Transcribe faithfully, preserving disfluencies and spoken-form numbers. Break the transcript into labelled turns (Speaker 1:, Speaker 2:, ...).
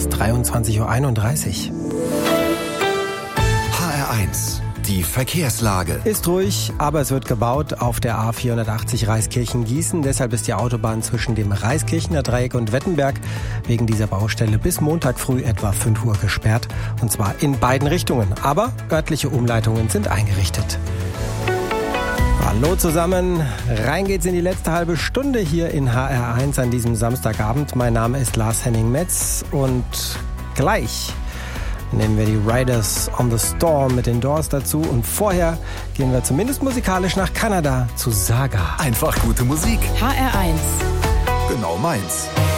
Speaker 1: ist dreiundzwanzig Uhr einunddreißig.
Speaker 2: H R eins, die Verkehrslage.
Speaker 1: Ist ruhig, aber es wird gebaut auf der A vierhundertachtzig Reiskirchen-Gießen. Deshalb ist die Autobahn zwischen dem Reiskirchener Dreieck und Wettenberg wegen dieser Baustelle bis Montag früh etwa fünf Uhr gesperrt. Und zwar in beiden Richtungen. Aber örtliche Umleitungen sind eingerichtet. Hallo zusammen, rein geht's in die letzte halbe Stunde hier in H R eins an diesem Samstagabend. Mein Name ist Lars-Henning Metz und gleich nehmen wir die Riders on the Storm mit den Doors dazu. Und vorher gehen wir zumindest musikalisch nach Kanada zu Saga.
Speaker 2: Einfach gute Musik.
Speaker 3: H R eins.
Speaker 2: Genau meins.